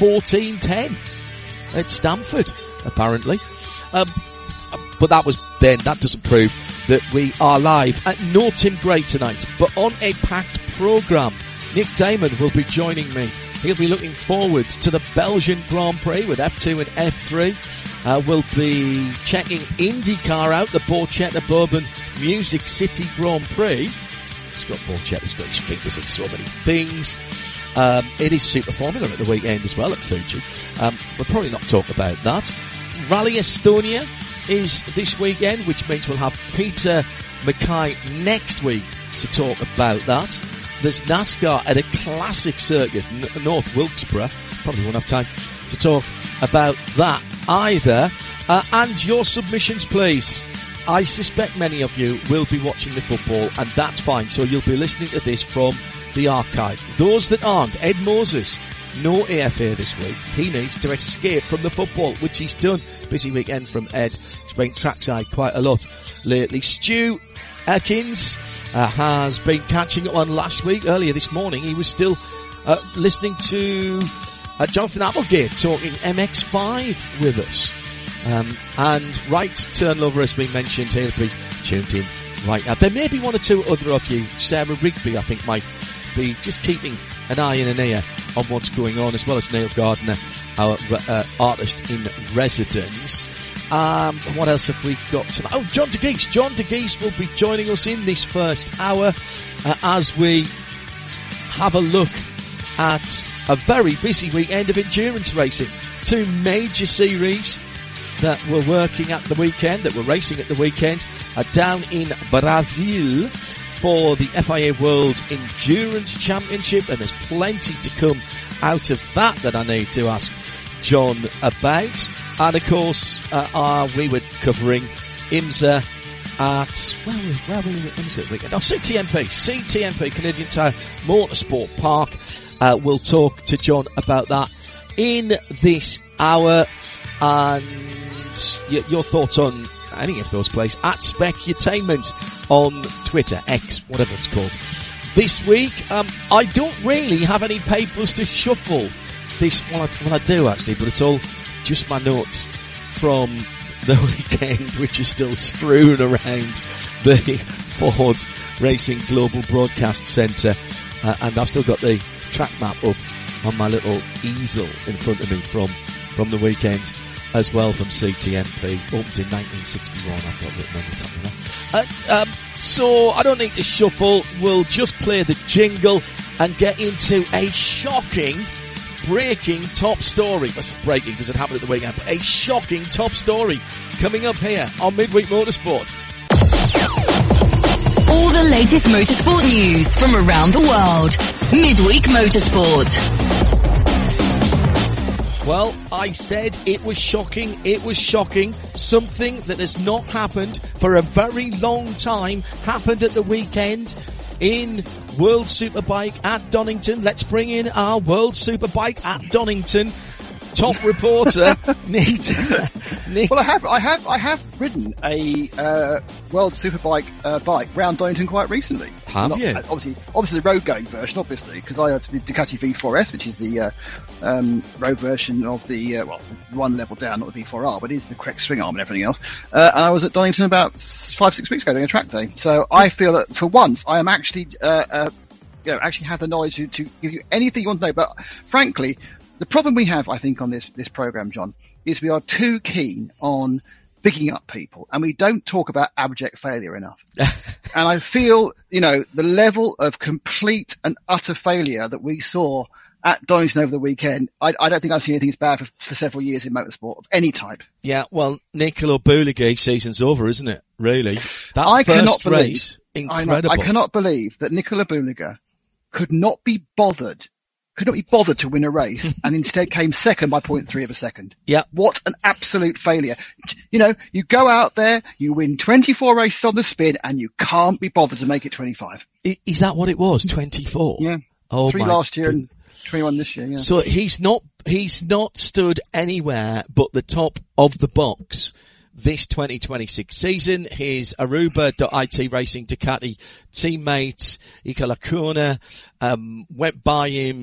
14:10 at Stamford, apparently. But that was then. That doesn't prove that we are live. No Tim Gray tonight, but on a packed programme. Nick Damon will be joining me. He'll be looking forward to the Belgian Grand Prix with F2 and F3. We'll be checking IndyCar out, the Borchetta Bourbon Music City Grand Prix. Scott Borchetta's got his fingers in so many things. It is Super Formula at the weekend as well at Fuji. We'll probably not talk about that. Rally Estonia is this weekend, which means we'll have Peter Mackay next week to talk about that. There's NASCAR at a classic circuit, North Wilkesboro. Probably won't have time to talk about that either. And your submissions, please. I suspect many of you will be watching the football, and that's fine. So you'll be listening to this from the archive. Those that aren't, Ed Moses, no AFA this week. He needs to escape from the football, which he's done. Busy weekend from Ed. He's been trackside quite a lot lately. Stu Erkins has been catching up on last week. Earlier this morning, he was still listening to Jonathan Applegate talking MX5 with us. And Right Turn Lover has been mentioned. He'll be tuned in right now. There may be one or two other of you. Sarah Rigby, I think, might be just keeping an eye and an ear on what's going on, as well as Neil Gardner, our artist in residence. What else have we got tonight? Oh, John DeGeese. John DeGeese will be joining us in this first hour as we have a look at a very busy weekend of endurance racing. Two major series that were working at the weekend, that were racing at the weekend, are down in Brazil for the FIA World Endurance Championship, and there's plenty to come out of that I need to ask John about. And of course, we were covering IMSA at, where were we at IMSA at the weekend? Oh, CTMP, Canadian Tire Motorsport Park. We'll talk to John about that in this hour. And your thoughts on any of those places at Specutainment on Twitter, X, whatever it's called. This week, I don't really have any papers to shuffle this, well I do actually, but it's all just my notes from the weekend, which is still strewn around the Ford Racing Global Broadcast Centre, and I've still got the track map up on my little easel in front of me from the weekend as well, from CTMP, opened in 1961. I've got written on the top of that. So I don't need to shuffle. We'll just play the jingle and get into a shocking, breaking top story. Well, it's not breaking because it happened at the weekend, but a shocking top story coming up here on Midweek Motorsport. All the latest motorsport news from around the world. Midweek Motorsport. Well, I said it was shocking. It was shocking. Something that has not happened for a very long time happened at the weekend in World Superbike at Donington. Let's bring in our World Superbike at Donington top reporter, Nick. Well, I have ridden a World Superbike bike round Donington quite recently. Have you? Obviously the road going version, obviously, because I have the Ducati V4S, which is the road version of the one level down, not the V4R, but it is the correct swing arm and everything else. And I was at Donington about 5-6 weeks ago doing a track day. So I feel that for once I am actually actually have the knowledge to give you anything you want to know. But frankly, the problem we have, I think, on this program, John, is we are too keen on bigging up people, and we don't talk about abject failure enough. And I feel, the level of complete and utter failure that we saw at Donington over the weekend, I don't think I've seen anything as bad for several years in motorsport of any type. Yeah, well, Nicola Bouligay season's over, isn't it? Really? That I first race, incredible. I cannot believe that Nicola Bouligay could not be bothered to win a race and instead came second by 0.3 of a second. Yeah. What an absolute failure. You go out there, you win 24 races on the spin and you can't be bothered to make it 25. Is that what it was? 24? Yeah. Oh, 3 last year and 21 this year, yeah. So he's not stood anywhere but the top of the box this 2026 season. His Aruba.it Racing Ducati teammate, Ika Lacuna, went by him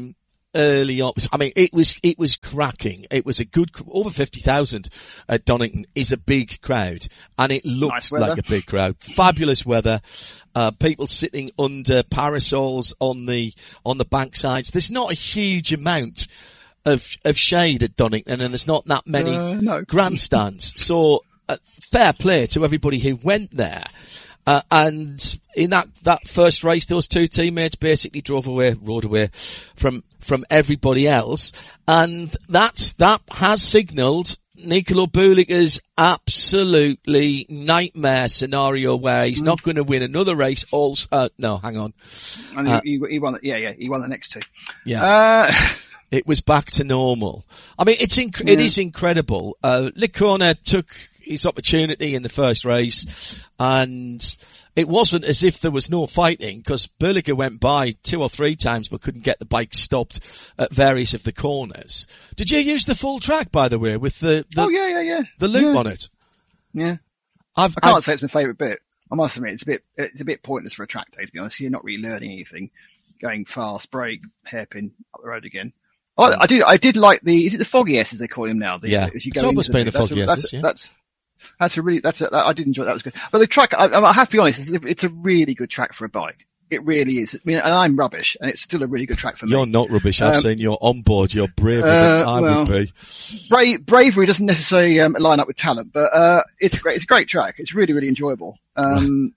early on. I mean, it was cracking. It was a good, over 50,000 at Donington is a big crowd, and it looked Nice like a big crowd. Fabulous weather. People sitting under parasols on the banksides. There's not a huge amount of shade at Donington, and there's not that many grandstands. So, fair play to everybody who went there. And in that first race, those two teammates basically rode away from everybody else. And that has signalled Nicolo Bulica's absolutely nightmare scenario where he's not going to win another race. No, hang on. And he won. He won the next two. Yeah. It was back to normal. I mean, it is incredible. Licona took his opportunity in the first race, and it wasn't as if there was no fighting, because Bulica went by 2 or 3 times but couldn't get the bike stopped at various of the corners. Did you use the full track, by the way, with the loop on it? Yeah. I can't say it's my favourite bit. I must admit, it's a bit pointless for a track day, to be honest. You're not really learning anything. Going fast, brake, hairpin, up the road again. I did like is it the Foggy S as they call him now? It's almost been the Foggy S, yeah. I did enjoy that. That was good. But the track, I have to be honest, it's a really good track for a bike. It really is. I mean, and I'm rubbish, and it's still a really good track for me. You're not rubbish. I've seen you're on board. You're braver than I would be. Bravery doesn't necessarily line up with talent, but it's a great track. It's really, really enjoyable. You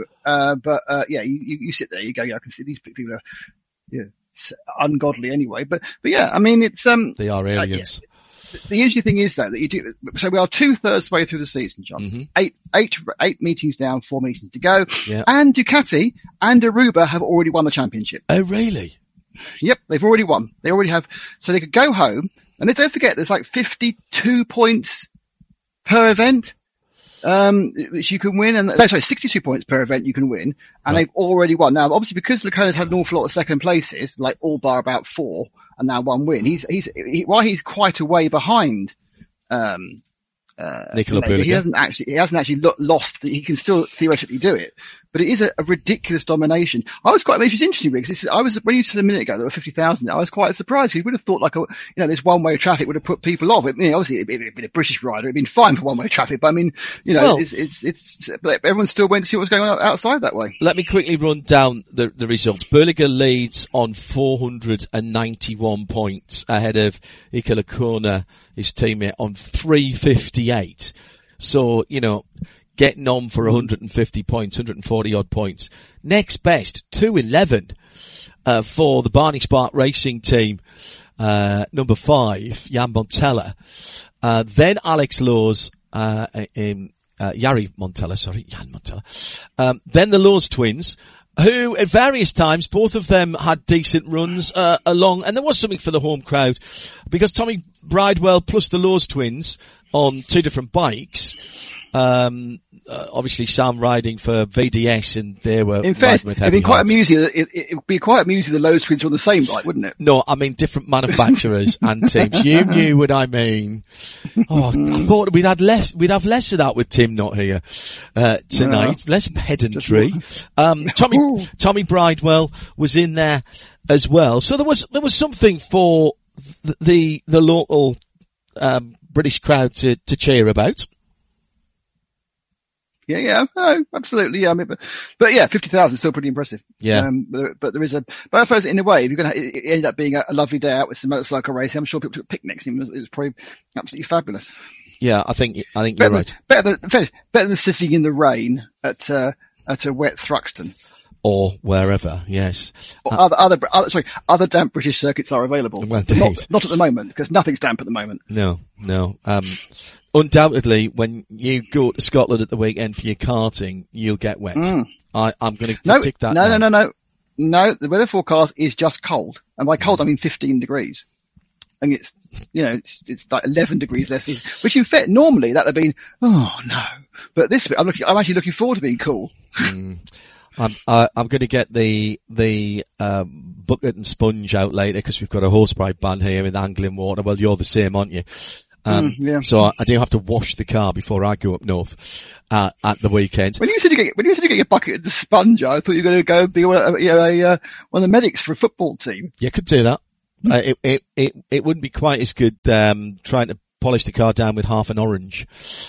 sit there, you go, I can see these people are, it's ungodly anyway. But yeah, I mean, it's they are aliens. The interesting thing is, though, that you do. So we are 2/3 way through the season, John. Mm-hmm. 8 meetings down, 4 meetings to go. Yeah. And Ducati and Aruba have already won the championship. Oh, really? Yep, they've already won. They already have. So they could go home, and then don't forget, there's like 52 points per event, which you can win. And 62 points per event you can win, and they've already won. Now, obviously, because Lecona's had an awful lot of second places, like all bar about 4. And now 1 win. While he's quite a way behind, Nicolo Bulica. He hasn't actually lost. He can still theoretically do it, but it is a ridiculous domination. It was interesting, because when you said a minute ago there were 50,000, I was quite surprised. You would have thought this one-way traffic would have put people off. Obviously it'd been a British rider, it'd been fine for one-way traffic, but I mean, everyone still went to see what was going on outside that way. Let me quickly run down the results. Bulica leads on 491 points ahead of Iker Lecuona, his teammate, on 358. So, getting on for 150 points, 140 odd points. Next best, 211, for the Barney Spark Racing team, number 5, Jan Montella. Then Alex Laws, Jan Montella. Then the Laws twins, who at various times, both of them had decent runs, along, and there was something for the home crowd, because Tommy Bridewell plus the Laws twins on 2 different bikes, obviously Sam riding for VDS, and they were in fact, it'd be quite amusing. It'd be quite amusing the Lowe's twins were on the same bike, wouldn't it? No, I mean different manufacturers and teams. You knew what I mean. I thought we'd have less of that with Tim not here tonight. Less pedantry. Tommy Bridewell was in there as well, so there was something for the local British crowd to cheer about. Yeah, absolutely. Yeah, I mean, but yeah, 50,000 is still pretty impressive. Yeah. But I suppose in a way, if you're going to end up being a lovely day out with some motorcycle racing, I'm sure people took picnics. It was probably absolutely fabulous. Yeah, I think you're right. Better than sitting in the rain at a wet Thruxton. Or wherever, yes. Or other damp British circuits are available. Well, not at the moment, because nothing's damp at the moment. No. Undoubtedly, when you go to Scotland at the weekend for your karting, you'll get wet. I'm going to predict that. No, the weather forecast is just cold. And by cold, I mean 15 degrees. And it's like 11 degrees less, which in fact, normally that would have been, oh no. But this, I'm actually looking forward to being cool. I'm going to get the bucket and sponge out later, because we've got a horsebride band here with angling water. Well, you're the same, aren't you? Yeah. So I do have to wash the car before I go up north at the weekend. When you said you get your bucket and the sponge, I thought you were going to go and be one of the medics for a football team. You could do that. It wouldn't be quite as good, trying to polish the car down with half an orange.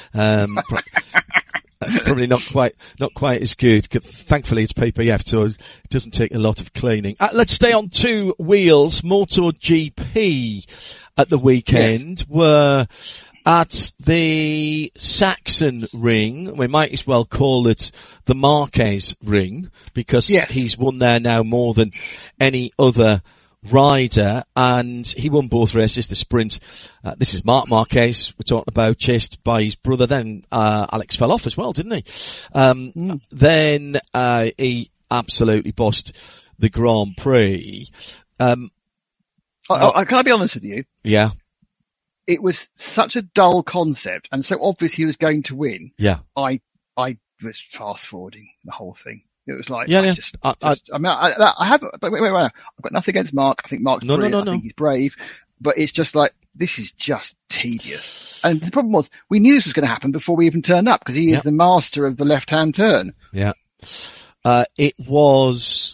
Probably not quite as good. Thankfully it's PPF, so it doesn't take a lot of cleaning. Let's stay on two wheels. MotoGP at the weekend were at the Saxon Ring. We might as well call it the Marquez Ring, because he's won there now more than any other rider, and he won both races, the sprint. This is Marc Marquez we're talking about, chased by his brother. Then Alex fell off as well, didn't he? Then he absolutely bossed the Grand Prix. Can I be honest with you? Yeah. It was such a dull concept, and so obvious he was going to win. Yeah. I was fast forwarding the whole thing. It was like, I have, but wait, I've got nothing against Mark. I think Mark's brilliant. I think he's brave, but it's just like, this is just tedious. And the problem was, we knew this was going to happen before we even turned up, because he is the master of the left-hand turn. Yeah. It was,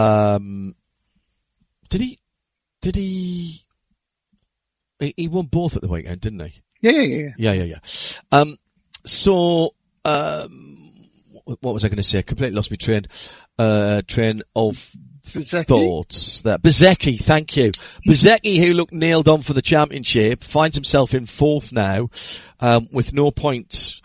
he won both at the weekend, didn't he? Yeah. What was I going to say? I completely lost my train of thoughts there. Bezzecchi, thank you. Bezzecchi, who looked nailed on for the championship, finds himself in fourth now, with no points,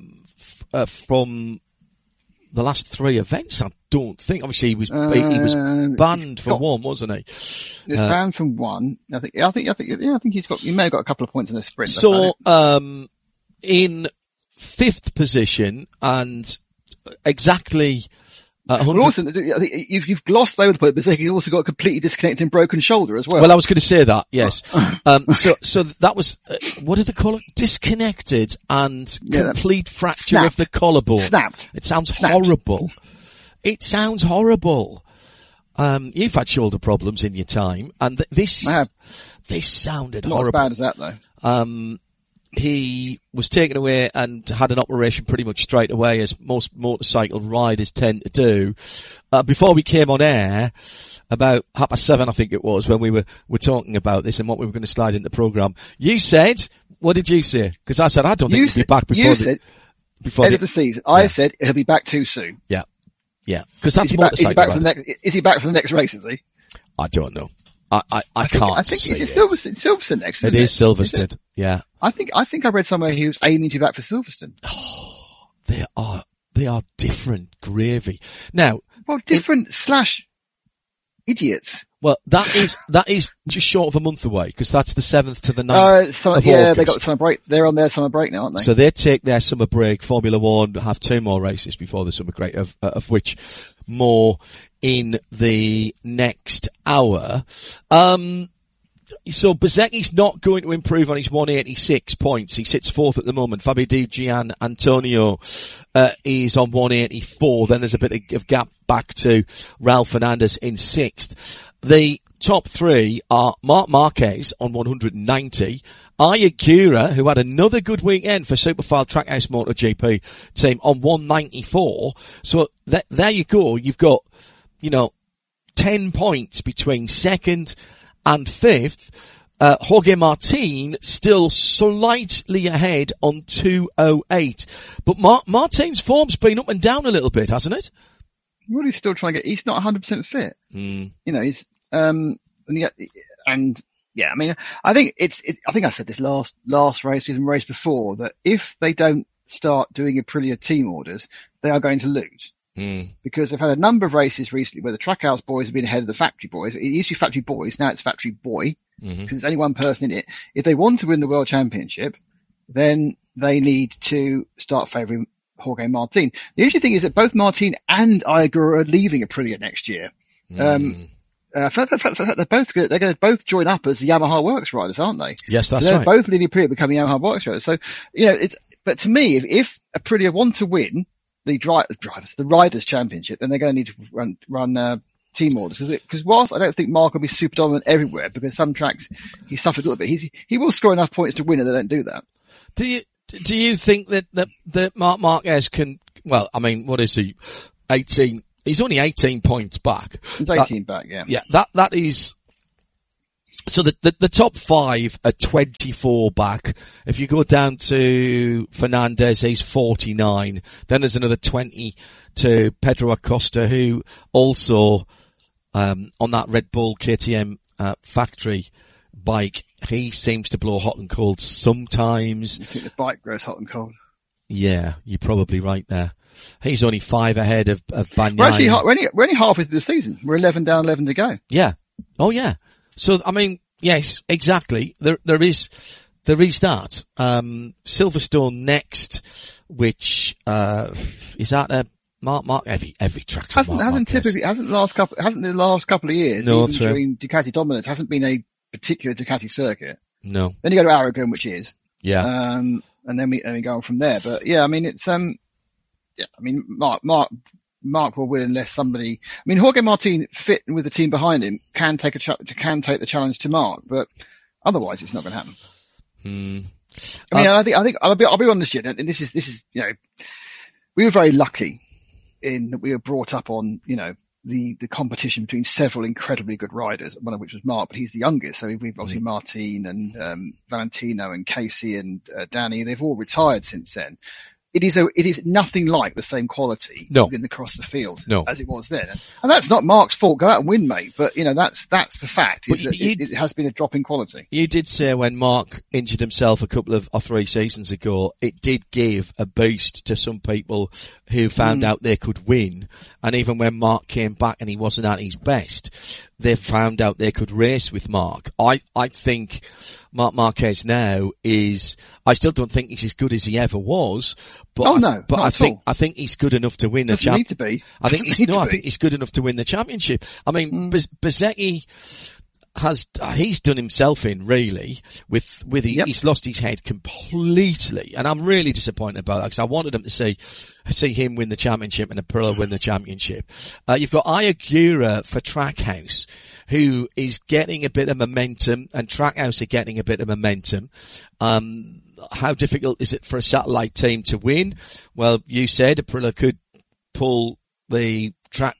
from the last three events, I don't think. Obviously he was banned for one, wasn't he? He was banned from one. I think he may have got a couple of points in the sprint. So, in fifth position, and exactly, also, I think you've glossed over the point, but he's also got a completely disconnected and broken shoulder as well. Well, I was going to say that, yes. So that was, what do they call it? Disconnected and complete fracture of the collarbone. Snapped. It sounds horrible. It sounds horrible. You've had shoulder problems in your time, and this sounded horrible. Not as bad as that though. He was taken away and had an operation pretty much straight away, as most motorcycle riders tend to do. Before we came on air, about 7:30, I think it was, when we were talking about this and what we were going to slide into the programme, you said, what did you say? Because I said, I don't think he'll be back before end of the season. I said he'll be back too soon. Yeah. Yeah. Because that's motorcycle. Is he back for the next race, is he? I don't know. I can't. I think it's Silverstone next. It is Silverstone. Yeah. I think I read somewhere he was aiming to be back for Silverstone. Oh, they are different gravy. Now, well, different / idiots. Well, that is just short of a month away, because that's the 7th to the 9th of August. They got summer break. They're on their summer break now, aren't they? So they take their summer break. Formula One have 2 more races before the summer break, of which more in the next hour. So Bezzecchi's not going to improve on his 186 points. He sits fourth at the moment. Fabio Di Gian Antonio is on 184. Then there's a bit of gap back to Ralph Fernandez in sixth. The top three are Marc Marquez on 190, Ayagura, who had another good weekend for Superfile Trackhouse MotoGP team, on 194. So there you go. You've got, 10 points between second and fifth. Jorge Martin still slightly ahead on 208. But Martin's form's been up and down a little bit, hasn't it? Well, he's still trying to he's not 100% fit. He's, I mean, I think I think I said this last race, even race before, that if they don't start doing Aprilia team orders, they are going to lose. Because they've had a number of races recently where the Trackhouse boys have been ahead of the factory boys. It used to be factory boys, now it's factory boy, because there's only one person in it. If they want to win the World Championship, then they need to start favouring Jorge Martin. The interesting thing is that both Martin and Ayagura are leaving Aprilia next year. They're going to both join up as the Yamaha Works riders, aren't they? Yes, that's so they're right. Both leaving Aprilia, becoming Yamaha Works riders. So, but to me, if Aprilia want to win the Riders Championship, then they're going to need to run team orders. Because whilst I don't think Mark will be super dominant everywhere, because some tracks he suffered a little bit, he will score enough points to win, and they don't do that. Do you think that Marc Marquez can? Well, I mean, what is he? 18. He's only 18 points back. He's 18 back, yeah. Yeah, that is So the top 5 are 24 back. If you go down to Fernandez, he's 49. Then there's another 20 to Pedro Acosta, who also, on that Red Bull KTM, factory bike, he seems to blow hot and cold sometimes. I think the bike grows hot and cold. Yeah, you're probably right there. He's only 5 ahead of Bagnaia. We're only halfway through the season. We're 11 down, 11 to go. Yeah. Oh yeah. So, I mean, yes, exactly. There is that. Silverstone next, which, is that a Mark, every track's a Mark Hasn't the last couple of years, no, even during Ducati dominance, hasn't been a particular Ducati circuit. No. Then you go to Aragon, which is. Yeah. And then we go on from there. But yeah, I mean, it's, yeah, I mean, Mark will win unless somebody, I mean, Jorge Martin fit with the team behind him can take the challenge to Mark, but otherwise it's not going to happen. I mean, I think I'll be honest here, and this is, you know, we were very lucky in that we were brought up on, you know, the competition between several incredibly good riders, one of which was Mark, but he's the youngest. So we've obviously Martin and, Valentino and Casey and, Danny, they've all retired since then. It is nothing like the same quality across the field as it was then. And that's not Mark's fault. Go out and win, mate. But, you know, that's the fact. It has been a drop in quality. You did say when Mark injured himself a couple of, or 3 seasons ago, it did give a boost to some people who found out they could win. And even when Mark came back and he wasn't at his best, they found out they could race with Mark. I think Marc Marquez now I still don't think he's as good as he ever was, but I think he's good enough to win the championship. Need to be. I think he's good enough to win the championship. I mean, Bezzecchi he's done himself in really with he's lost his head completely, and I'm really disappointed about that because I wanted him to see him win the championship and Aprilia win the championship. You've got Ayagura for Trackhouse, who is getting a bit of momentum, and Trackhouse are getting a bit of momentum. How difficult is it for a satellite team to win? Well, you said Aprilia could pull the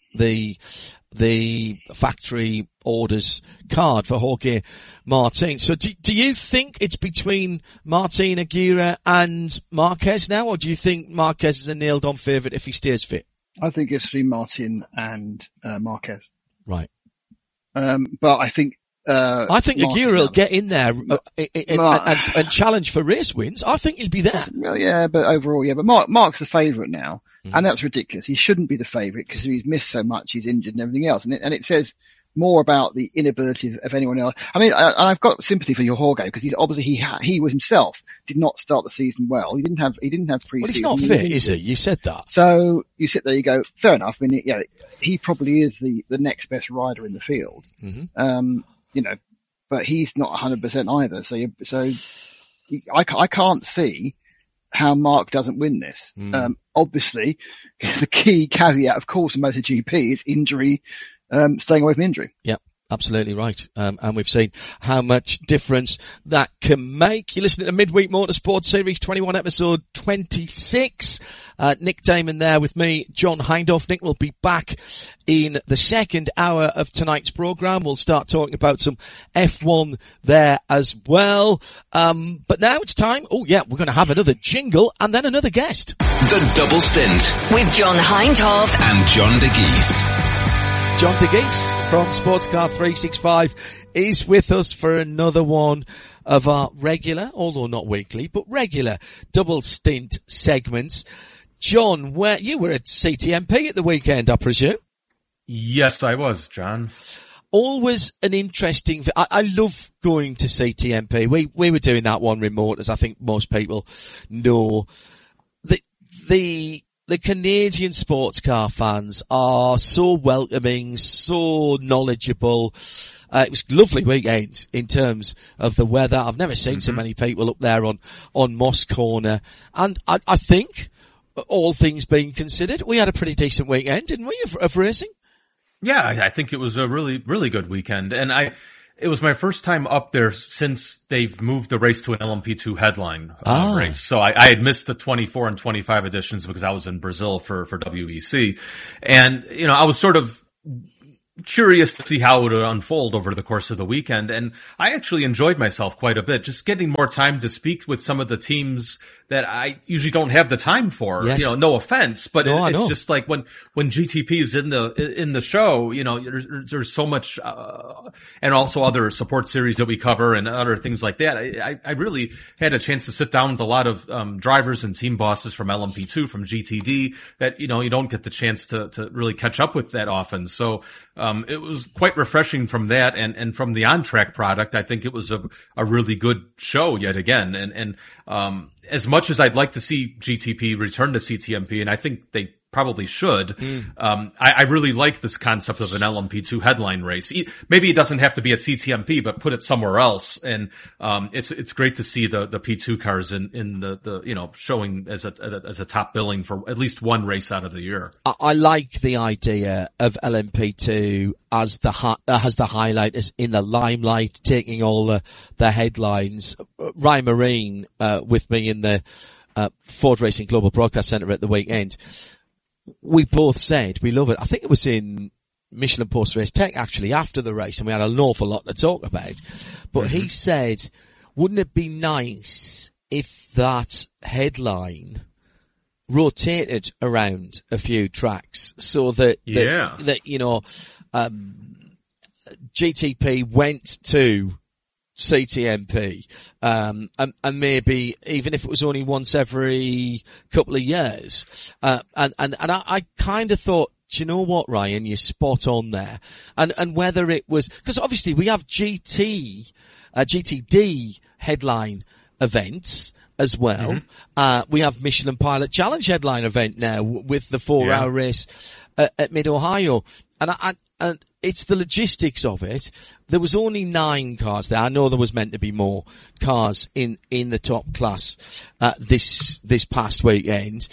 factory orders card for Jorge Martin. So do you think it's between Martin, Aguirre and Marquez now, or do you think Marquez is a nailed on favourite if he stays fit? I think it's between Martin and Marquez. Right. But I think Aguirre will get in there and challenge for race wins. I think he'll be there. Well, yeah, but overall, yeah. But Mark's the favourite now, and that's ridiculous. He shouldn't be the favourite because he's missed so much, he's injured and everything else. And it says more about the inability of anyone else. I mean, I've got sympathy for your Jorge because he's obviously he himself did not start the season well. He didn't have pre-season. Well, he's not fit, is he? You said that. So you sit there, you go, fair enough. I mean, yeah, he probably is the next best rider in the field. Mm-hmm. You know, but he's not 100% either. So I can't see how Mark doesn't win this. Obviously, the key caveat, of course, in MotoGP is injury, staying away from injury. Yep. Absolutely right. And we've seen how much difference that can make. You're listening to Midweek Motorsport Series 21, episode 26. Nick Damon there with me, John Hindhaugh. Nick will be back in the second hour of tonight's programme. We'll start talking about some F1 there as well. But now it's time. Oh yeah, we're going to have another jingle and then another guest. The Double Stint with John Hindhaugh and John DeGeese. John DeGeese from Sportscar 365 is with us for another one of our regular, although not weekly, but regular double stint segments. John, where you were at CTMP at the weekend, I presume? Yes, I was, John. Always an interesting, I love going to CTMP. We were doing that one remote, as I think most people know. The Canadian sports car fans are so welcoming, so knowledgeable. It was a lovely weekend in terms of the weather. I've never seen so many people up there on Moss Corner. And I think, all things being considered, we had a pretty decent weekend, didn't we, of racing? Yeah, I think it was a really, really good weekend. And it was my first time up there since they've moved the race to an LMP2 headline race. So I had missed the 24 and 25 editions because I was in Brazil for WEC. And, you know, I was sort of curious to see how it would unfold over the course of the weekend. And I actually enjoyed myself quite a bit, just getting more time to speak with some of the teams that I usually don't have the time for. Yes. No offense, but No, it's just like when GTP is in the show, there's so much, and also other support series that we cover and other things like that. I really had a chance to sit down with a lot of, drivers and team bosses from LMP2, from GTD that, you don't get the chance to really catch up with that often. So, it was quite refreshing from that and from the on-track product. I think it was a really good show yet again. And as much as I'd like to see GTP return to CTMP, and I think they probably should, I really like this concept of an LMP2 headline race. Maybe it doesn't have to be at CTMP, but put it somewhere else. And, it's great to see the P2 cars in the showing as a top billing for at least one race out of the year. I like the idea of LMP2 as the highlight, as in the limelight, taking all the headlines. Ryan Marine, with me in the, Ford Racing Global Broadcast Centre at the weekend. We both said we love it. I think it was in Michelin Post Race Tech actually after the race, and we had an awful lot to talk about. But he said, wouldn't it be nice if that headline rotated around a few tracks so that GTP went to CTMP, and maybe even if it was only once every couple of years. And I kind of thought, do you know what, Ryan, you're spot on there. And whether it was, because obviously we have GTD headline events as well. We have Michelin Pilot Challenge headline event now with the 4-hour race at Mid-Ohio. And it's the logistics of it. There was only 9 cars there. I know there was meant to be more cars in the top class, this past weekend.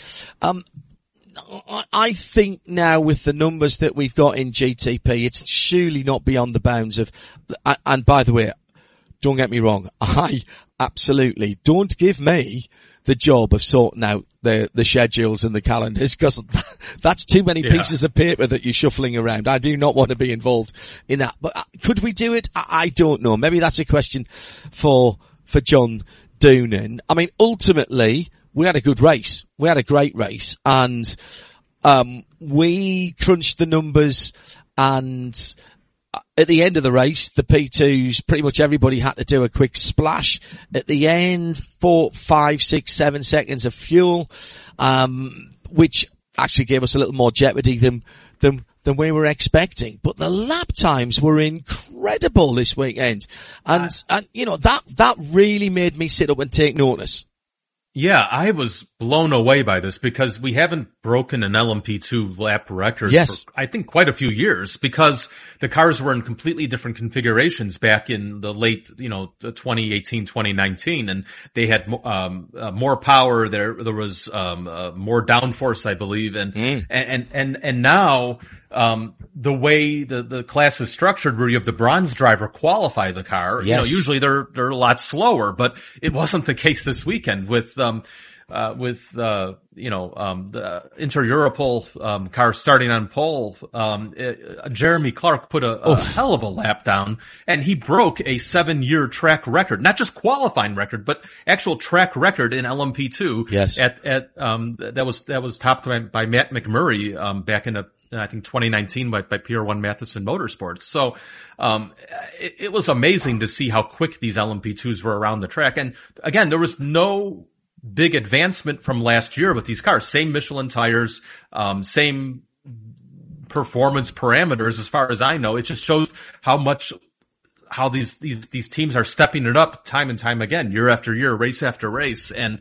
I think now with the numbers that we've got in GTP, it's surely not beyond the bounds of, and by the way, don't get me wrong, I absolutely don't give me the job of sorting out the schedules and the calendars, because that's too many pieces of paper that you're shuffling around. I do not want to be involved in that. But could we do it? I don't know. Maybe that's a question for John Doonan. I mean, ultimately, we had a good race. We had a great race, and we crunched the numbers, and at the end of the race, the P2s, pretty much everybody had to do a quick splash. At the end, 4, 5, 6, 7 seconds of fuel, which actually gave us a little more jeopardy than we were expecting. But the lap times were incredible this weekend. And that really made me sit up and take notice. Yeah, I was blown away by this because we haven't broken an LMP2 lap record for, I think, quite a few years, because the cars were in completely different configurations back in the late, 2018, 2019, and they had more power. There was more downforce, I believe, and now the way the class is structured, where you have the bronze driver qualify the car, usually they're a lot slower, but it wasn't the case this weekend with the Inter-Europol car starting on pole. Jeremy Clark put a hell of a lap down, and he broke a 7-year track record, not just qualifying record, but actual track record in LMP2. Yes. That was topped by Matt McMurray back in I think 2019 by PR1 Matheson Motorsports. So it was amazing to see how quick these LMP2s were around the track. And again, there was no big advancement from last year with these cars. Same Michelin tires, same performance parameters as far as I know. It just shows how these teams are stepping it up time and time again, year after year, race after race. And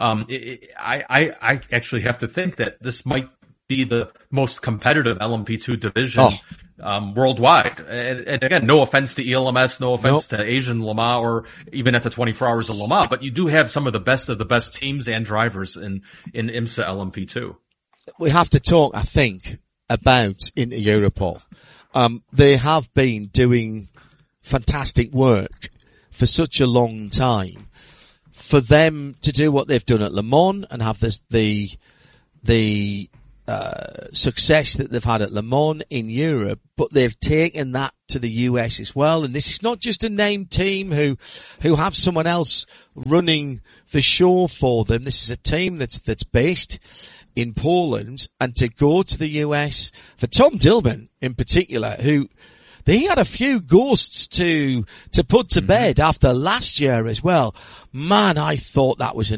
I actually have to think that this might be the most competitive LMP2 division worldwide. And again, no offense to ELMS, no offense to Asian Le Mans, or even at the 24 Hours of Le Mans, but you do have some of the best teams and drivers in IMSA LMP2. We have to talk, I think, about Inter-Europol. They have been doing fantastic work for such a long time. For them to do what they've done at Le Mans and have the success that they've had at Le Mans in Europe, but they've taken that to the US as well. And this is not just a named team who have someone else running the show for them. This is a team that's based in Poland, and to go to the US for Tom Dillman in particular, who he had a few ghosts to put to bed after last year as well. Man, I thought that was an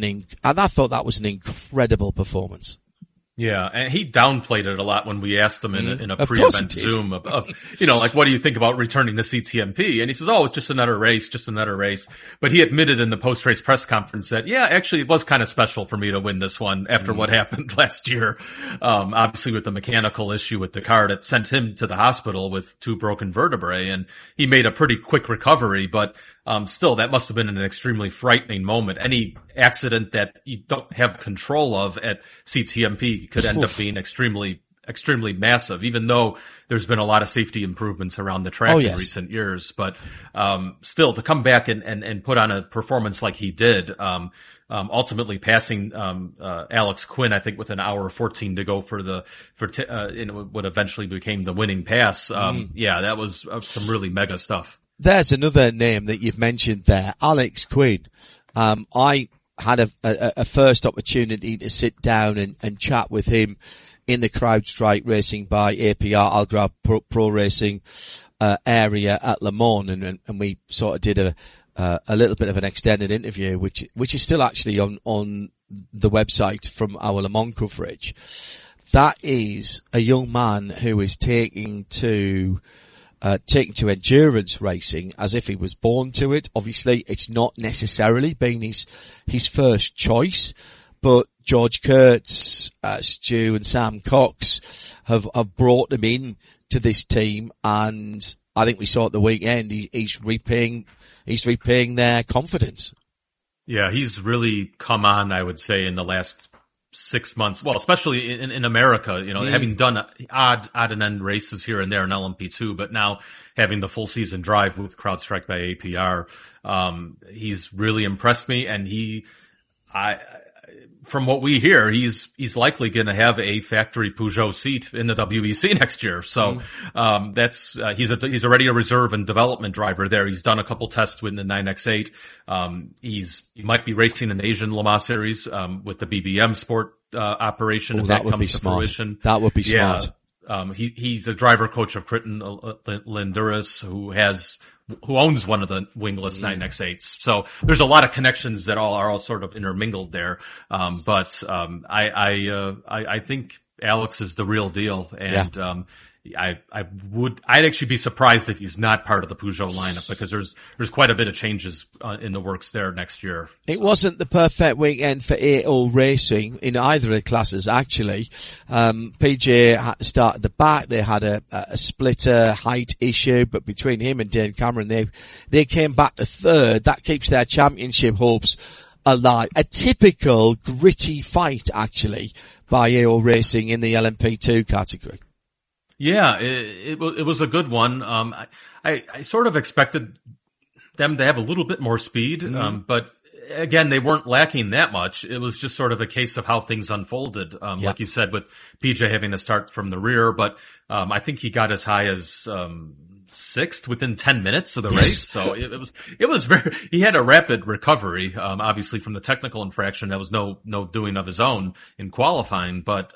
incredible performance. Yeah, and he downplayed it a lot when we asked him in a pre-event Zoom of, like, what do you think about returning to CTMP? And he says, it's just another race. But he admitted in the post-race press conference that, actually it was kind of special for me to win this one after what happened last year. Obviously with the mechanical issue with the car that sent him to the hospital with 2 broken vertebrae, and he made a pretty quick recovery, but still, that must have been an extremely frightening moment. Any accident that you don't have control of at CTMP could end up being extremely, extremely massive, even though there's been a lot of safety improvements around the track in recent years. But still, to come back and put on a performance like he did, ultimately passing Alex Quinn, I think, with an hour 14 to go for what eventually became the winning pass. That was some really mega stuff. There's another name that you've mentioned there, Alex Quinn. I had a first opportunity to sit down and chat with him in the CrowdStrike Racing by APR Algarve Pro Racing area at Le Mans, and we sort of did a little bit of an extended interview, which is still actually on the website from our Le Mans coverage. That is a young man who is taking to endurance racing as if he was born to it. Obviously, it's not necessarily been his first choice, but George Kurtz, Stu and Sam Cox have brought him in to this team, and I think we saw at the weekend he's repaying their confidence. Yeah, he's really come on, I would say, in the last 6 months. Well, especially in America, having done odd and end races here and there in LMP2, but now having the full season drive with CrowdStrike by APR, he's really impressed me. And from what we hear, he's likely going to have a factory Peugeot seat in the WEC next year. So, he's already a reserve and development driver there. He's done a couple tests with the 9X8. He might be racing an Asian Le Mans series, with the BBM Sport, operation. If that comes to fruition. That would be smart. He's a driver coach of Crichton Linduris, who owns one of the wingless 9X8s. So there's a lot of connections that are all sort of intermingled there. But I think Alex is the real deal. And, I'd actually be surprised if he's not part of the Peugeot lineup, because there's quite a bit of changes in the works there next year. It wasn't the perfect weekend for AO Racing in either of the classes, actually. PJ had to start at the back. They had a splitter height issue, but between him and Dane Cameron, they came back to third. That keeps their championship hopes alive. A typical gritty fight, actually, by AO Racing in the LMP2 category. Yeah, it was a good one. I sort of expected them to have a little bit more speed, but again, they weren't lacking that much. It was just sort of a case of how things unfolded. Like you said, with PJ having to start from the rear, but I think he got as high as sixth within 10 minutes of the race. So it was he had a rapid recovery, obviously from the technical infraction. That was no doing of his own in qualifying, but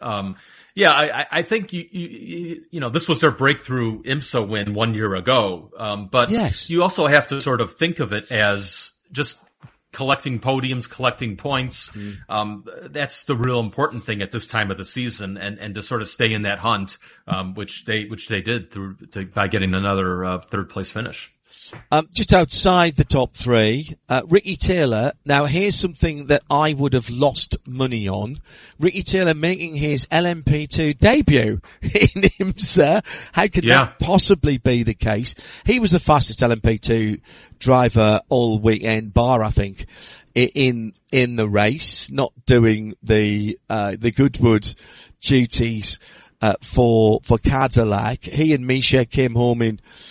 I think this was their breakthrough IMSA win 1 year ago. But you also have to sort of think of it as just collecting podiums, collecting points. That's the real important thing at this time of the season, and to sort of stay in that hunt, which they did by getting another third place finish. Just outside the top three, Ricky Taylor. Now here's something that I would have lost money on. Ricky Taylor making his LMP2 debut in IMSA. How could that possibly be the case? He was the fastest LMP2 driver all weekend, bar I think, in the race, not doing the Goodwood duties, for Cadillac. He and Misha came home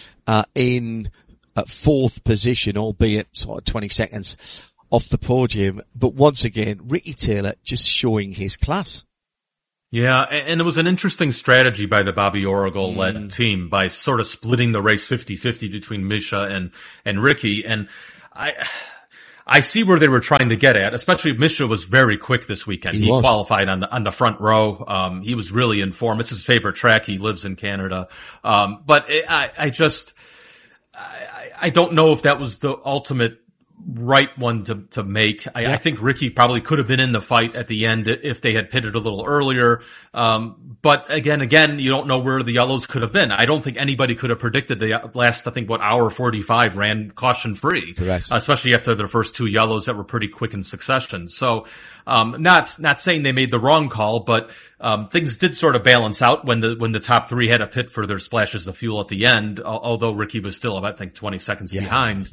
in fourth position, albeit sort of 20 seconds off the podium. But once again, Ricky Taylor just showing his class. Yeah, and it was an interesting strategy by the Bobby Oracle-led team by sort of splitting the race 50-50 between Misha and Ricky. And I see where they were trying to get at, especially Misha was very quick this weekend. He qualified on the front row. He was really in form. It's his favorite track. He lives in Canada. But I don't know if that was the ultimate right one to make. I think Ricky probably could have been in the fight at the end if they had pitted a little earlier. But again, you don't know where the yellows could have been. I don't think anybody could have predicted the last, hour 45 ran caution free. Correct. Especially after the first two yellows that were pretty quick in succession. So, not saying they made the wrong call, but, things did sort of balance out when the top three had a pit for their splashes of fuel at the end, although Ricky was still, 20 seconds behind.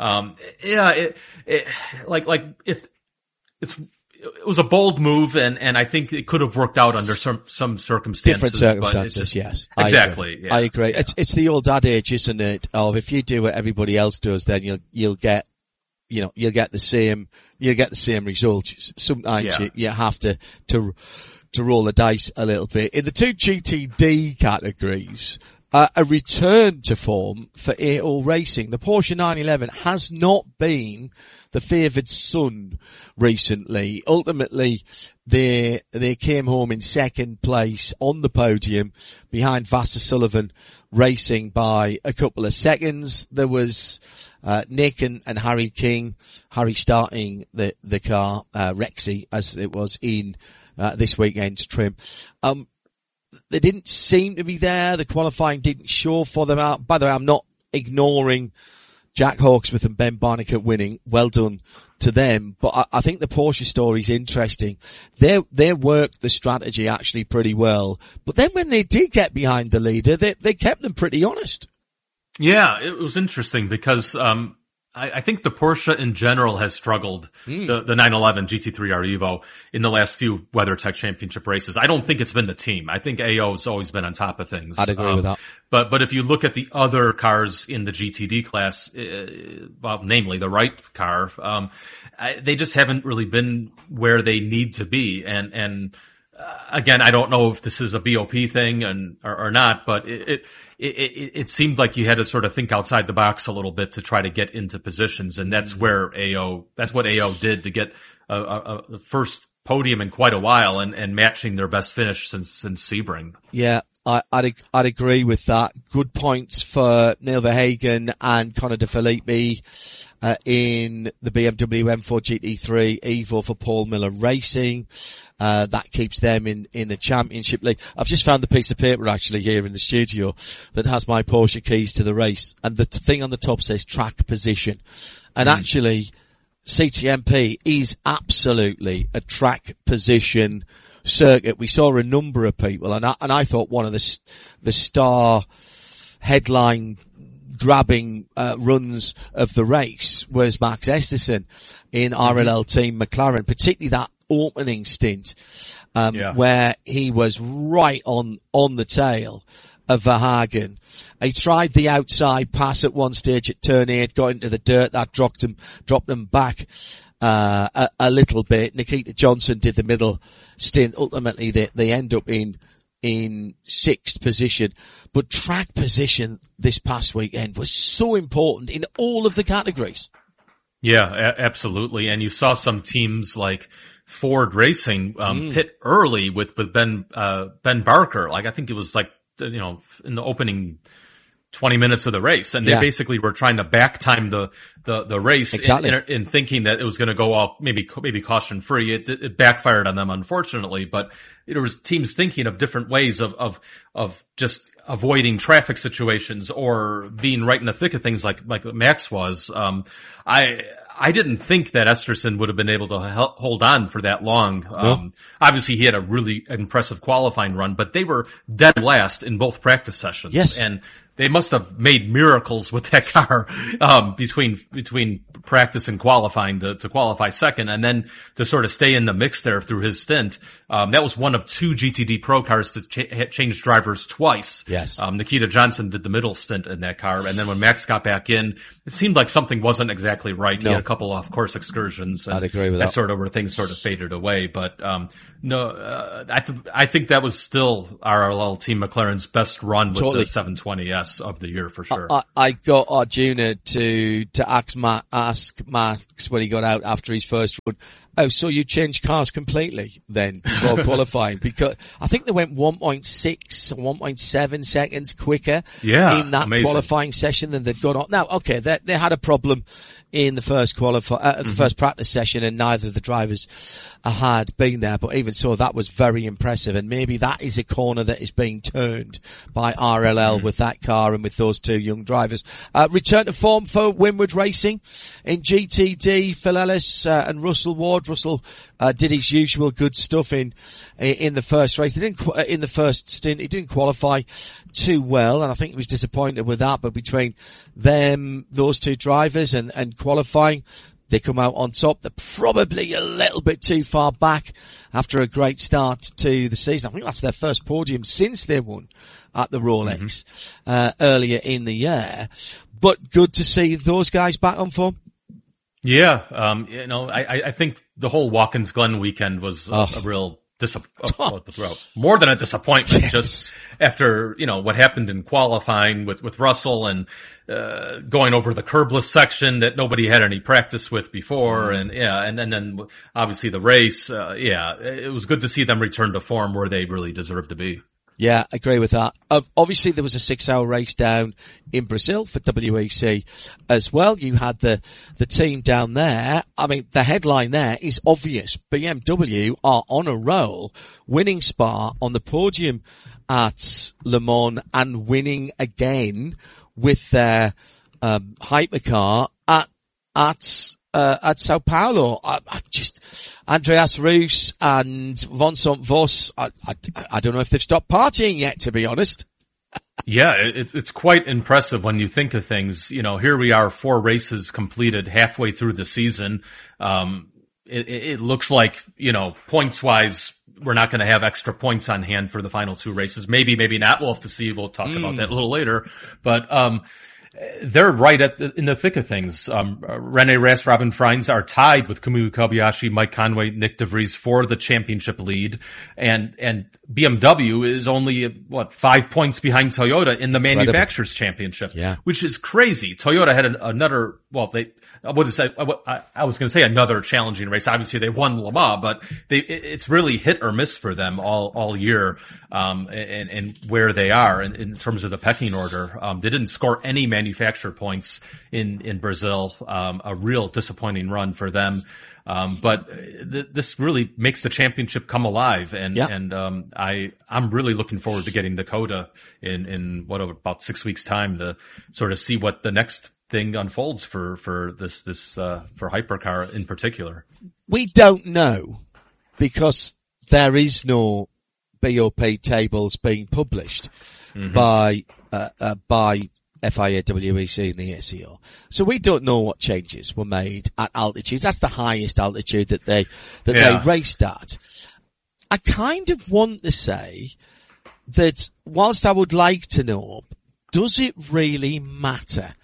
It was a bold move, and I think it could have worked out under some circumstances. Different circumstances, yes. Exactly. I agree. It's the old adage, isn't it? Of if you do what everybody else does, then you'll get the same results. Sometimes you have to roll the dice a little bit. In the two GTD categories, a return to form for AO Racing. The Porsche 911 has not been the favoured son recently. Ultimately, they came home in second place on the podium behind Vasser Sullivan Racing by a couple of seconds. There was Nick and Harry King, Harry starting the car, Rexy as it was in this weekend's trim. They didn't seem to be there. The qualifying didn't show for them out. By the way, I'm not ignoring Jack Hawksworth and Ben Barnicat winning. Well done to them. But I think the Porsche story is interesting. They worked the strategy actually pretty well. But then when they did get behind the leader, they kept them pretty honest. Yeah, it was interesting because, I think the Porsche in general has struggled, the 911 GT3R Evo in the last few WeatherTech Championship races. I don't think it's been the team. I think AO's always been on top of things. I'd agree with that. But if you look at the other cars in the GTD class, namely the Wright car, they just haven't really been where they need to be. And again, I don't know if this is a BOP thing or not, but it seemed like you had to sort of think outside the box a little bit to try to get into positions. And that's what AO did to get a first podium in quite a while and matching their best finish since Sebring. Yeah. I'd agree with that. Good points for Neil Verhagen and Conor De Filippi, in the BMW M4 GT3 Evo for Paul Miller Racing. That keeps them in the Championship League. I've just found the piece of paper actually here in the studio that has my Porsche keys to the race, and the thing on the top says track position. And actually, CTMP is absolutely a track position circuit. We saw a number of people, and I thought one of the star headline grabbing runs of the race was Max Esterson in RLL Team McLaren, particularly that opening stint where he was right on the tail of Verhagen. He tried the outside pass at one stage at turn 8, got into the dirt, that dropped him back a little bit. Nikita Johnson did the middle stint. Ultimately they end up in sixth position. But track position this past weekend was so important in all of the categories. Yeah, absolutely. And you saw some teams like Ford Racing pit early with Ben Barker. Like I think it was in the opening 20 minutes of the race, and they basically were trying to back time the race in thinking that it was going to go off maybe caution free. It backfired on them, unfortunately, but there was teams thinking of different ways of just avoiding traffic situations or being right in the thick of things like Max was. I didn't think that Esterson would have been able to hold on for that long. Obviously he had a really impressive qualifying run, but they were dead last in both practice sessions. Yes. And they must have made miracles with that car, between practice and qualifying to qualify second, and then to sort of stay in the mix there through his stint. That was one of 2 GTD Pro cars to change drivers twice. Yes. Nikita Johnson did the middle stint in that car, and then when Max got back in, it seemed like something wasn't exactly right. No. He had a couple off-course excursions. I'd agree with that. That's sort of where things sort of faded away. But I think that was still RLL Team McLaren's best run with Totally. the 720S of the year for sure. I got Arjuna to ask Max when he got out after his first run. Oh, so you changed cars completely then before qualifying? Because I think they went 1.6 or 1.7 seconds quicker in that amazing. qualifying session than they'd gone on. Now, okay, they had a problem in the first the first practice session, and neither of the drivers had been there. But even so, that was very impressive, and maybe that is a corner that is being turned by RLL with that car and with those 2 young drivers. Return to form for Winward Racing in GTD. Phil Ellis and Russell Ward. Russell did his usual good stuff in the first race. In the first stint, he didn't qualify too well, and I think he was disappointed with that. But between those 2 drivers and qualifying, they come out on top. They're probably a little bit too far back after a great start to the season. I think that's their first podium since they won at the Rolex earlier in the year. But good to see those guys back on form. Yeah. I think the whole Watkins Glen weekend was a real more than a disappointment. Yes. Just after, what happened in qualifying with Russell and, going over the curbless section that nobody had any practice with before. And then obviously the race. It was good to see them return to form where they really deserve to be. Yeah, I agree with that. Obviously, there was a 6-hour race down in Brazil for WEC as well. You had the team down there. I mean, the headline there is obvious. BMW are on a roll, winning Spa, on the podium at Le Mans, and winning again with their hypercar at Sao Paulo. Andreas Roos and Vincent Voss, I don't know if they've stopped partying yet, to be honest. Yeah, it's quite impressive when you think of things. Here we are, 4 races completed halfway through the season. It looks like, points wise, we're not going to have extra points on hand for the final 2 races. Maybe not. We'll have to see. We'll talk about that a little later. But, they're right in the thick of things. Rene Rast, Robin Freins are tied with Kamui Kobayashi, Mike Conway, Nick DeVries for the championship lead. And BMW is only, 5 points behind Toyota in the manufacturers championship. Yeah. Which is crazy. Toyota had another, I was going to say another challenging race. Obviously they won Le Mans, but it's really hit or miss for them all year, and where they are in terms of the pecking order. They didn't score any manufacturer points in Brazil. A real disappointing run for them. But this really makes the championship come alive, and I'm really looking forward to getting Dakota in about 6 weeks time to sort of see what the next thing unfolds for this for hypercar in particular. We don't know because there is no BOP tables being published by FIA, WEC and the SEO. So we don't know what changes were made at altitude. That's the highest altitude that they raced at. I kind of want to say that whilst I would like to know, does it really matter?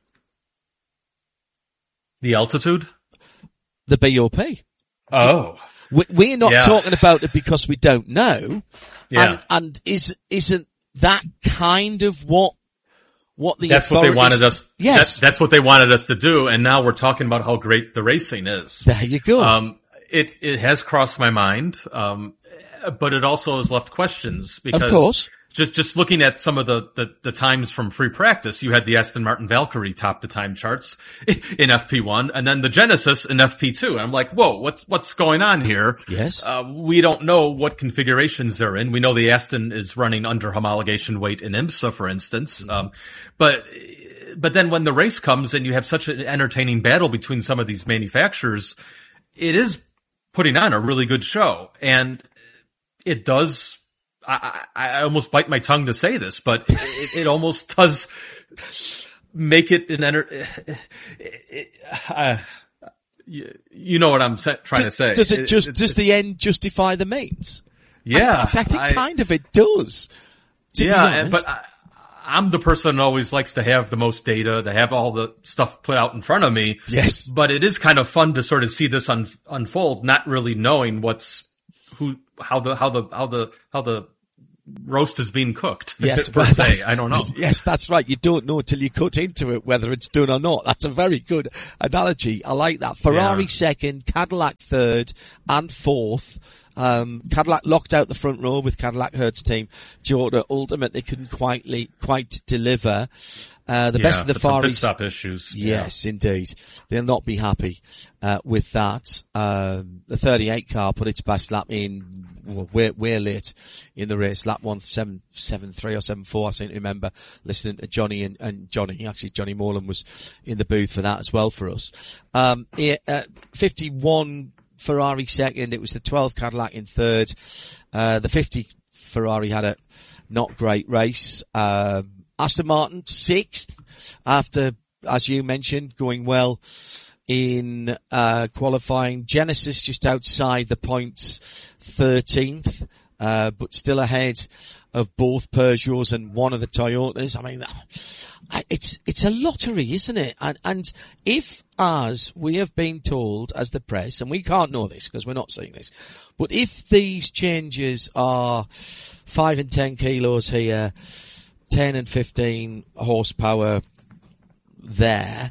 The altitude? The BOP. Oh. We're not talking about it because we don't know. Yeah. And isn't that kind of what the That's what they wanted us. Yes. That's what they wanted us to do. And now we're talking about how great the racing is. There you go. It has crossed my mind. But it also has left questions because. Of course. Just looking at some of the times from free practice, you had the Aston Martin Valkyrie top the time charts in FP1 and then the Genesis in FP2. And I'm like, whoa, what's going on here? Yes. We don't know what configurations they're in. We know the Aston is running under homologation weight in IMSA, for instance. But then when the race comes and you have such an entertaining battle between some of these manufacturers, it is putting on a really good show. And it does I almost bite my tongue to say this, but it almost does make it you know what I'm trying to say. Does the end justify the means? Yeah. I think kind of it does. Yeah, but I'm the person that always likes to have the most data, to have all the stuff put out in front of me. Yes. But it is kind of fun to sort of see this unfold, not really knowing how the roast is being cooked. Yes, per se. I don't know. Yes, that's right. You don't know until you cut into it whether it's done or not. That's a very good analogy. I like that. Ferrari second, Cadillac third and fourth. Cadillac locked out the front row with Cadillac Hertz team. Toyota ultimately couldn't quite deliver. The best of the Far East. Pit stop issues. Yes, indeed. They'll not be happy, with that. The 38 car put its best lap in, we're late in the race. Lap 1:7.3 or 7:4, I seem to remember listening to Johnny and Johnny. Actually, Johnny Morland was in the booth for that as well for us. 51 Ferrari second. It was the 12 Cadillac in third. The 50 Ferrari had a not great race. Aston Martin sixth after, as you mentioned, going well in qualifying. Genesis just outside the points, 13th, but still ahead of both Peugeots and one of the Toyotas. I mean, it's a lottery, isn't it? And if, as we have been told as the press, and we can't know this because we're not seeing this, but if these changes are 5 and 10 kilos here, 10 and 15 horsepower there,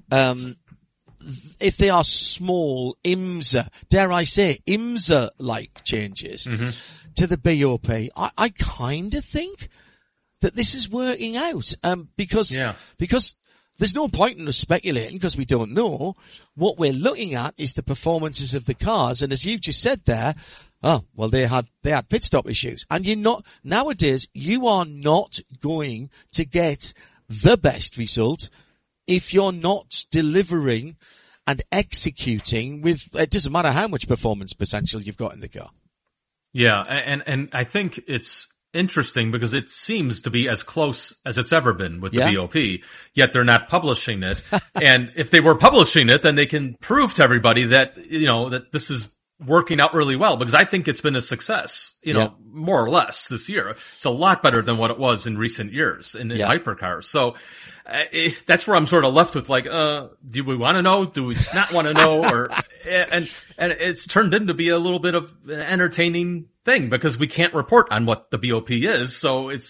if they are small IMSA, dare I say, IMSA-like changes to the BOP, I kind of think that this is working out, because there's no point in us speculating because we don't know. What we're looking at is the performances of the cars, and as you've just said there, they had pit stop issues, and nowadays you are not going to get the best result if you're not delivering and executing with, it doesn't matter how much performance potential you've got in the car. Yeah, and I think it's interesting because it seems to be as close as it's ever been with the BOP, yet they're not publishing it. And if they were publishing it, then they can prove to everybody that, that this is working out really well, because I think it's been a success, more or less this year. It's a lot better than what it was in recent years in hypercars. So that's where I'm sort of left with do we want to know? Do we not want to know? And it's turned into be a little bit of an entertaining thing because we can't report on what the BOP is. So it's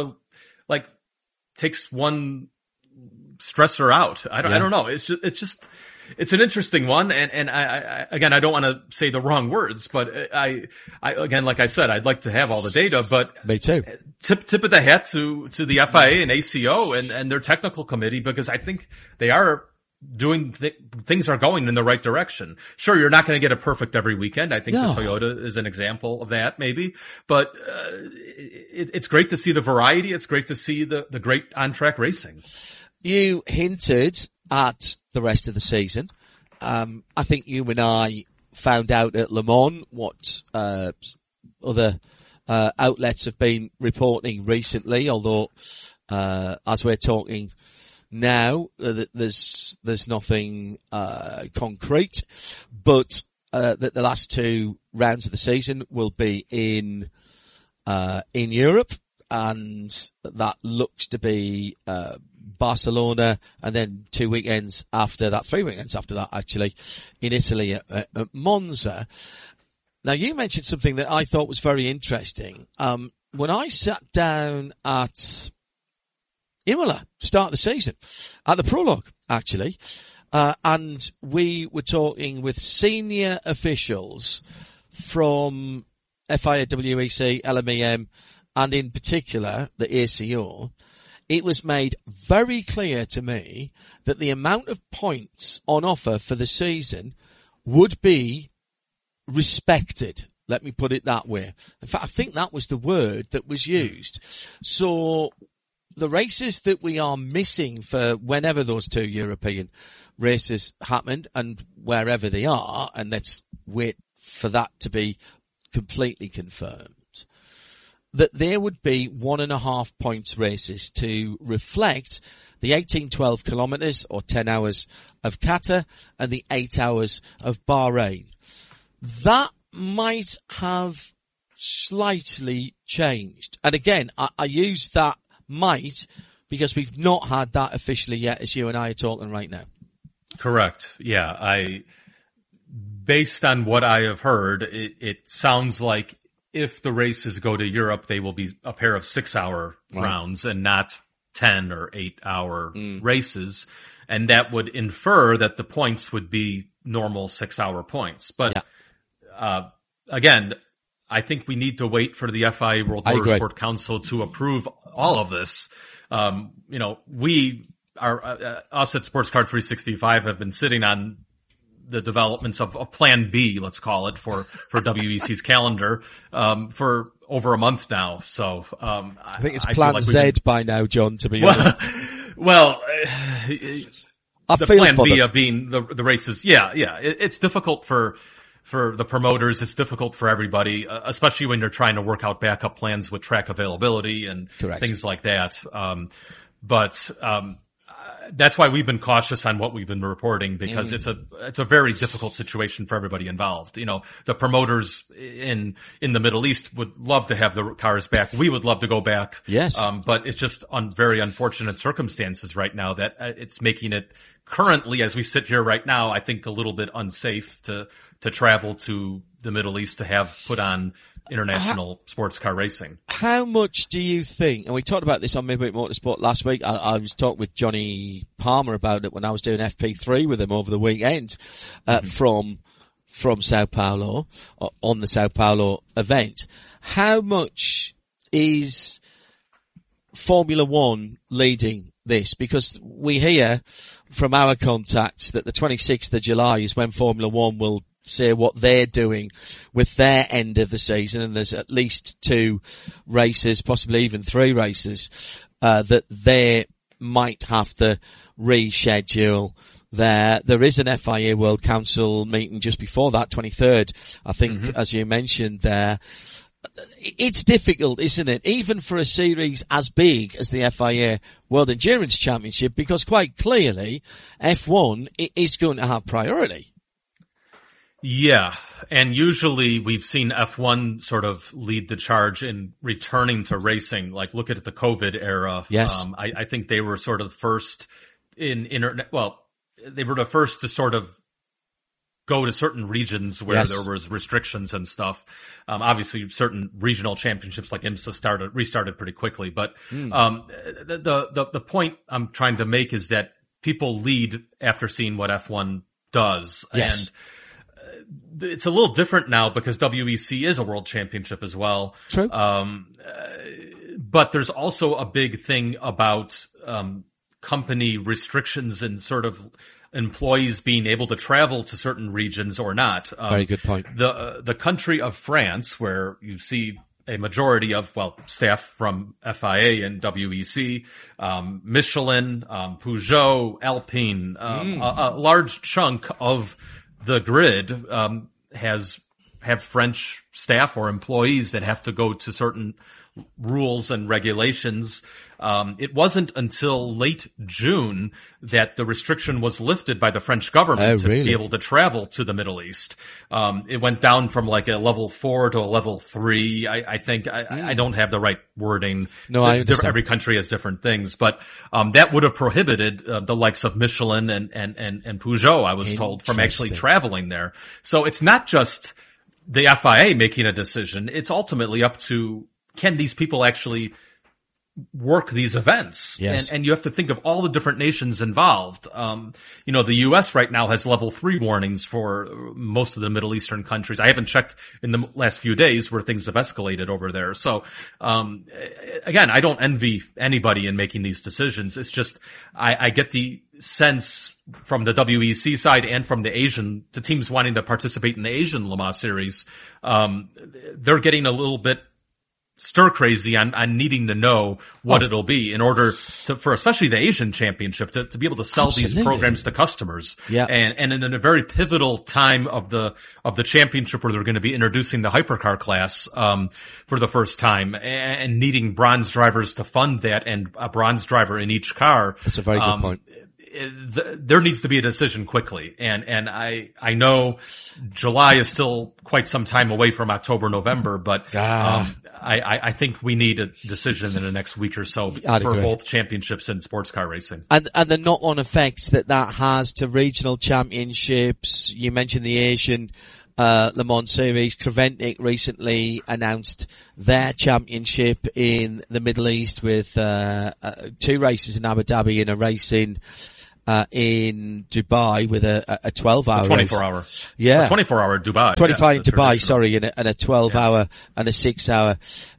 takes one stressor out. I don't know. It's an interesting one. And I again, I don't want to say the wrong words, but I again, like I said, I'd like to have all the data, but me too. Tip of the hat to the FIA and ACO and their technical committee, because I think they are doing things are going in the right direction. Sure, you're not going to get it perfect every weekend. I think the Toyota is an example of that, maybe, but it's great to see the variety. It's great to see the great on-track racing. You hinted at the rest of the season. I think you and I found out at Le Mans what other outlets have been reporting recently, although as we're talking now, there's nothing concrete, but that the last two rounds of the season will be in Europe, and that looks to be Barcelona, and then 2 weekends after that, 3 weekends after that, actually, in Italy at Monza. Now, you mentioned something that I thought was very interesting. When I sat down at Imola, start of the season, at the prologue, actually, and we were talking with senior officials from FIA, WEC, LMEM, and in particular, the ACO, it was made very clear to me that the amount of points on offer for the season would be respected. Let me put it that way. In fact, I think that was the word that was used. So the races that we are missing for whenever those two European races happened and wherever they are, and let's wait for that to be completely confirmed, that there would be 1.5 points races to reflect the 1812 kilometres or 10 hours of Qatar and the 8 hours of Bahrain. That might have slightly changed. And again, I use that might because we've not had that officially yet as you and I are talking right now. Correct. Yeah. Based on what I have heard, it sounds like if the races go to Europe, they will be a pair of 6-hour rounds and not 10 or 8-hour races. And that would infer that the points would be normal 6-hour points. But, again, I think we need to wait for the FIA World Motorsport Council to approve all of this. Us at Sports Card 365 have been sitting on the developments of Plan B, let's call it, for WEC's calendar, for over a month now. So, I think it's Plan Z by now, John, to be honest. Well, the Plan B them. Being the races. Yeah. It's difficult for the promoters. It's difficult for everybody, especially when you're trying to work out backup plans with track availability and things like that. But that's why we've been cautious on what we've been reporting, because it's a very difficult situation for everybody involved. You know, the promoters in the Middle East would love to have the cars back. We would love to go back. Yes. But it's just very unfortunate circumstances right now that it's making it currently, as we sit here right now, I think a little bit unsafe to travel to the Middle East to have put on international sports car racing. How much do you think, and we talked about this on Midweek Motorsport last week, I was talking with Johnny Palmer about it when I was doing FP3 with him over the weekend, from Sao Paulo, on the Sao Paulo event. How much is Formula One leading this? Because we hear from our contacts that the 26th of July is when Formula One will say what they're doing with their end of the season, and there's at least 2 races, possibly even 3 races, that they might have to reschedule there. There is an FIA World Council meeting just before that, 23rd, I think, as you mentioned there. It's difficult, isn't it? Even for a series as big as the FIA World Endurance Championship, because quite clearly F1 is going to have priority. Yeah, and usually we've seen F1 sort of lead the charge in returning to racing. Like, look at the COVID era. Yes. I think they were sort of first they were the first to sort of go to certain regions where there was restrictions and stuff. Obviously certain regional championships like IMSA restarted pretty quickly, but the point I'm trying to make is that people lead after seeing what F1 does. Yes. And it's a little different now because WEC is a world championship as well. True. But there's also a big thing about company restrictions and sort of employees being able to travel to certain regions or not. Very good point. The country of France, where you see a majority of, staff from FIA and WEC, Michelin, Peugeot, Alpine, a large chunk of the grid have French staff or employees that have to go to certain rules and regulations. It wasn't until late June that the restriction was lifted by the French government to be able to travel to the Middle East. It went down from like a level 4 to a level 3. I think I don't have the right wording. No, I understand. Every country has different things, but that would have prohibited the likes of Michelin and Peugeot, I was told, from actually traveling there. So it's not just the FIA making a decision. It's ultimately up to, can these people actually work these events? Yes. And you have to think of all the different nations involved. The US right now has level 3 warnings for most of the Middle Eastern countries. I haven't checked in the last few days where things have escalated over there. So, again, I don't envy anybody in making these decisions. It's just, I get the sense from the WEC side and from the teams wanting to participate in the Asian Le Mans series, they're getting a little bit stir crazy on needing to know what it'll be in order for especially the Asian Championship to be able to sell these programs to customers. Yeah. And in a very pivotal time of the championship where they're going to be introducing the hypercar class, for the first time and needing bronze drivers to fund that and a bronze driver in each car. That's a very good point. There needs to be a decision quickly. And I know July is still quite some time away from October, November, but, I think we need a decision in the next week or so for both championships and sports car racing. And the knock-on effects that has to regional championships. You mentioned the Asian, Le Mans Series. Creventic recently announced their championship in the Middle East with, 2 races in Abu Dhabi and a race in Dubai with a 12-hour 24-hour. Yeah. 24-hour Dubai. 25 in Dubai, sorry, and a 12-hour and a 6-hour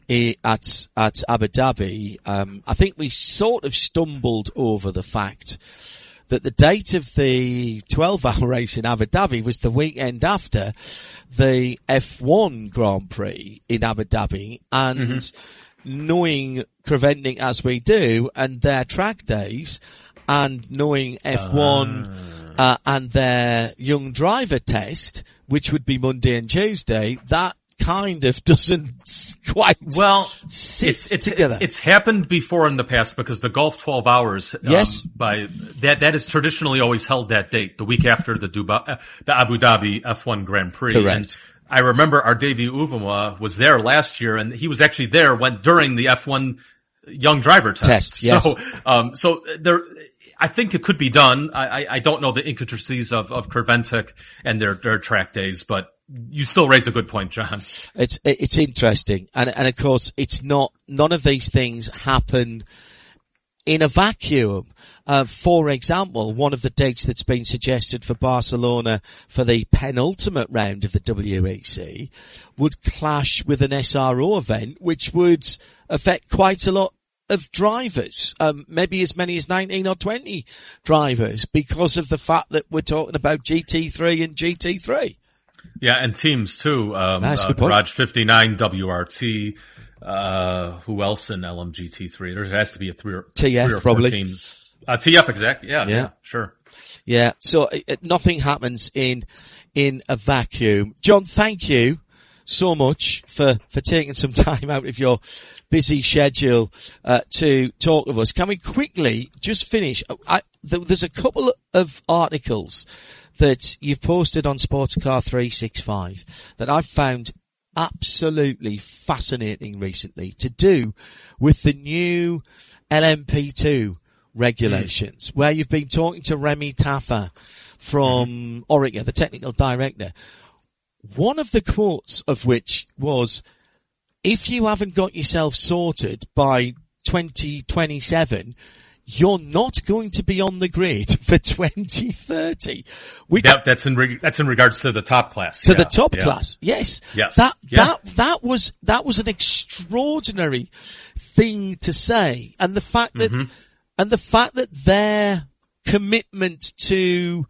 at Abu Dhabi. I think we sort of stumbled over the fact that the date of the 12-hour race in Abu Dhabi was the weekend after the F1 Grand Prix in Abu Dhabi, and knowing Creventic as we do and their track days, and knowing F1 and their young driver test, which would be Monday and Tuesday, that kind of doesn't quite sit together. It's happened before in the past because the Gulf 12 hours, yes, that is traditionally always held that date, the week after the Abu Dhabi F1 Grand Prix. Correct. And I remember our Davey Uvuma was there last year, and he was actually there during the F1 young driver test. Yes. So there, I think it could be done. I don't know the intricacies of Creventic and their track days, but you still raise a good point, John. It's interesting. And of course, none of these things happen in a vacuum. For example, one of the dates that's been suggested for Barcelona for the penultimate round of the WEC would clash with an SRO event, which would affect quite a lot of drivers, maybe as many as 19 or 20 drivers, because of the fact that we're talking about GT3 and GT3. Yeah, and teams too. Garage 59, WRT, who else in LMGT3? There has to be three or four probably. Teams. TF, exactly. Yeah, sure. Yeah, so nothing happens in a vacuum. John, thank you so much for taking some time out of your busy schedule to talk with us. Can we quickly just finish? There's a couple of articles that you've posted on Sportscar 365 that I've found absolutely fascinating recently, to do with the new LMP2 regulations, where you've been talking to Remy Taffa from Orica, the technical director. One of the quotes of which was, if you haven't got yourself sorted by 2027, you're not going to be on the grid for 2030. That's in regards to the top class. To the top class. Yes. Yes. That was an extraordinary thing to say. And the fact that their commitment to,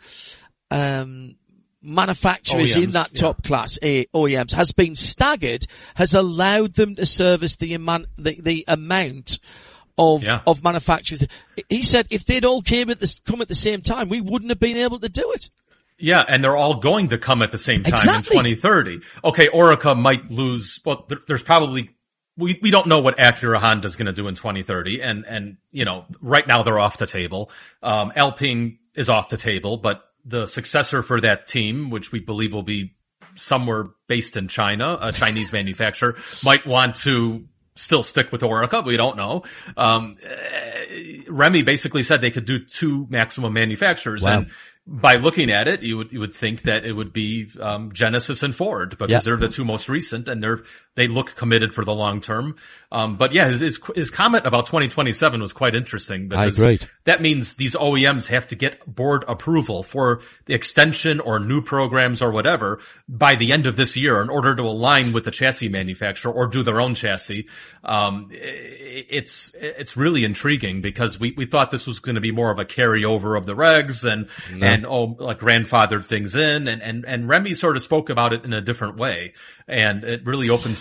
manufacturers OEMs, in that top class OEMs has been staggered, has allowed them to service the amount of manufacturers. He said if they'd all come at the same time, we wouldn't have been able to do it. Yeah, and they're all going to come at the same time in 2030. Okay, Orica might lose, but there's probably, we don't know what Acura Honda is going to do in 2030, and right now they're off the table. Alpine is off the table, but the successor for that team, which we believe will be somewhere based in China, a Chinese manufacturer, might want to still stick with Orica. We don't know. Remy basically said they could do 2 maximum manufacturers. Wow. And by looking at it, you would think that it would be Genesis and Ford, because they're the 2 most recent, and they look committed for the long term. But yeah, his comment about 2027 was quite interesting, because I agree. That means these OEMs have to get board approval for the extension or new programs or whatever by the end of this year in order to align with the chassis manufacturer or do their own chassis. It's really intriguing, because we thought this was going to be more of a carryover of the regs and and like grandfathered things in, and Remy sort of spoke about it in a different way, and it really opened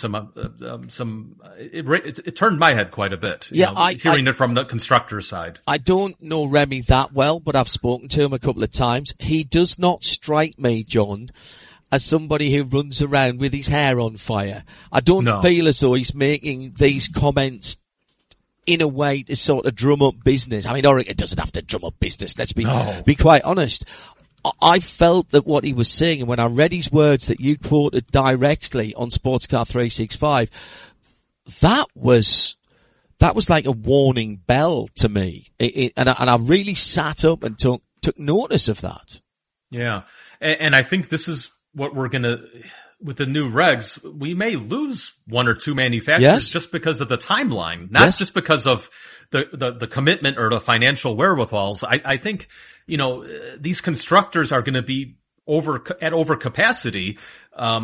it turned my head quite a bit. Hearing it from the constructor side. I don't know Remy that well, but I've spoken to him a couple of times. He does not strike me, John, as somebody who runs around with his hair on fire. I don't feel as though he's making these comments in a way to sort of drum up business. I mean, Orica doesn't have to drum up business, let's be quite honest. I felt that what he was saying, and when I read his words that you quoted directly on Sportscar 365, that was like a warning bell to me. And I really sat up and took notice of that. Yeah. And I think this is what we're gonna, with the new regs, we may lose one or two manufacturers just because of the timeline, not just because of the commitment or the financial wherewithals. I think, these constructors are going to be over capacity.